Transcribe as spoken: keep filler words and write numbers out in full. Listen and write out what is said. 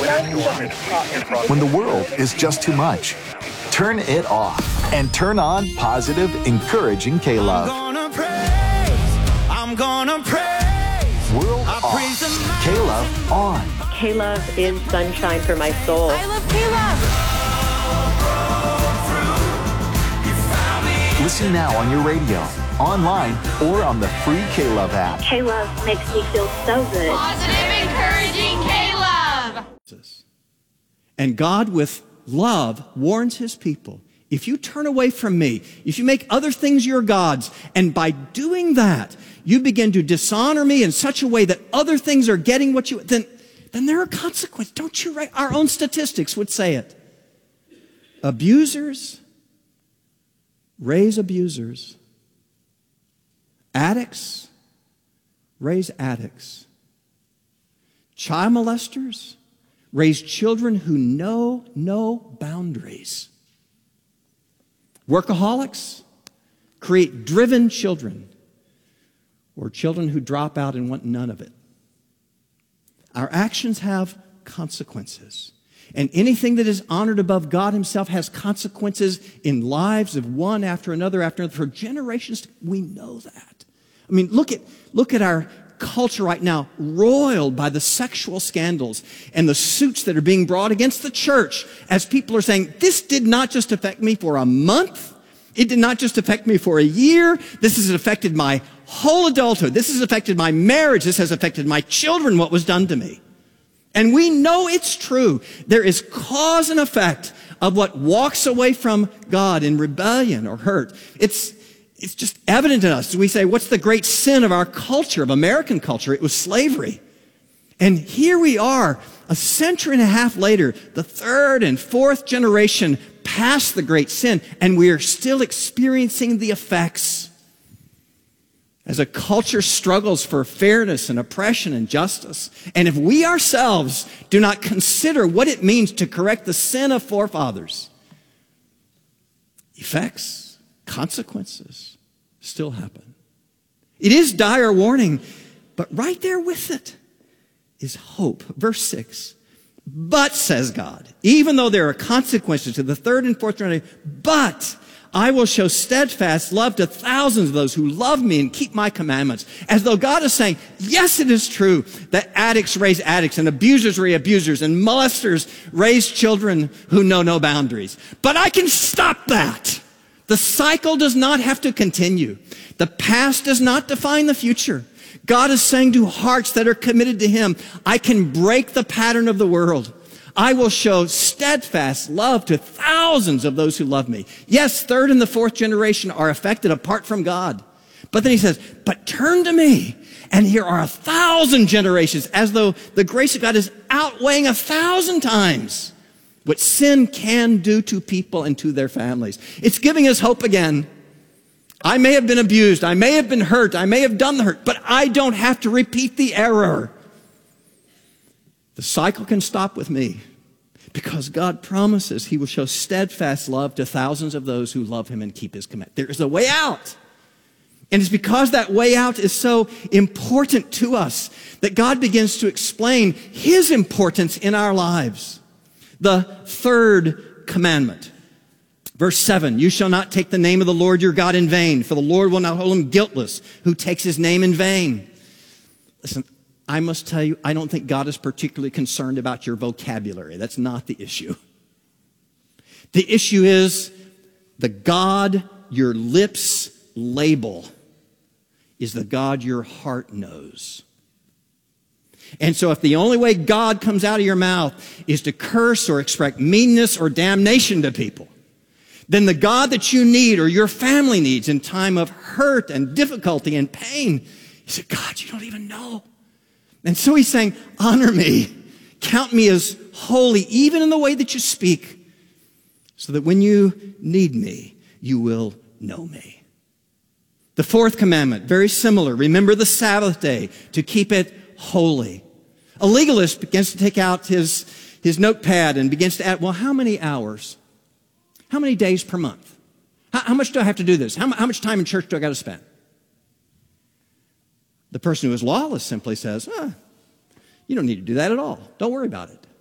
When the world is just too much, turn it off and turn on positive, encouraging K-Love. I'm gonna praise, I'm gonna praise. World off, K-Love on. K-Love is sunshine for my soul. I love K-Love. Listen now on your radio, online, or on the free K-Love app. K-Love makes me feel so good. Positive, encouraging K-Love. And God, with love, warns his people, if you turn away from me, if you make other things your gods, and by doing that, you begin to dishonor me in such a way that other things are getting what you, then, then there are consequences. Don't you, right? Our own statistics would say it. Abusers raise abusers. Addicts raise addicts. Child molesters raise children who know no boundaries. Workaholics create driven children, or children who drop out and want none of it. Our actions have consequences. And anything that is honored above God himself has consequences in lives of one after another after another. For generations, we know that. I mean, look at, look at our culture right now, roiled by the sexual scandals and the suits that are being brought against the church as people are saying, this did not just affect me for a month. It did not just affect me for a year. This has affected my whole adulthood. This has affected my marriage. This has affected my children, what was done to me. And we know it's true. There is cause and effect of what walks away from God in rebellion or hurt. It's, it's just evident in us. We say, what's the great sin of our culture, of American culture? It was slavery. And here we are, a century and a half later, the third and fourth generation past the great sin, and we are still experiencing the effects. As a culture struggles for fairness and oppression and justice. And if we ourselves do not consider what it means to correct the sin of forefathers, effects, consequences still happen. It is dire warning, but right there with it is hope. Verse six. But, says God, even though there are consequences to the third and fourth generation, but I will show steadfast love to thousands of those who love me and keep my commandments. As though God is saying, yes, it is true that addicts raise addicts and abusers raise abusers and molesters raise children who know no boundaries. But I can stop that. The cycle does not have to continue. The past does not define the future. God is saying to hearts that are committed to him, I can break the pattern of the world. I will show steadfast love to thousands of those who love me. Yes, third and the fourth generation are affected apart from God. But then he says, but turn to me, and here are a thousand generations, as though the grace of God is outweighing a thousand times what sin can do to people and to their families. It's giving us hope again. I may have been abused. I may have been hurt. I may have done the hurt, but I don't have to repeat the error. The cycle can stop with me because God promises he will show steadfast love to thousands of those who love him and keep his command. There is a way out. And it's because that way out is so important to us that God begins to explain his importance in our lives. The third commandment. Verse seven, you shall not take the name of the Lord your God in vain, for the Lord will not hold him guiltless who takes his name in vain. Listen, I must tell you, I don't think God is particularly concerned about your vocabulary. That's not the issue. The issue is the God your lips label is the God your heart knows. And so if the only way God comes out of your mouth is to curse or express meanness or damnation to people, then the God that you need or your family needs in time of hurt and difficulty and pain is a God you don't even know. And so he's saying, honor me, count me as holy, even in the way that you speak, so that when you need me, you will know me. The fourth commandment, very similar. Remember the Sabbath day to keep it holy. A legalist begins to take out his, his notepad and begins to add, well, how many hours? How many days per month? How, how much do I have to do this? How, how much time in church do I got to spend? The person who is lawless simply says, ah, you don't need to do that at all. Don't worry about it.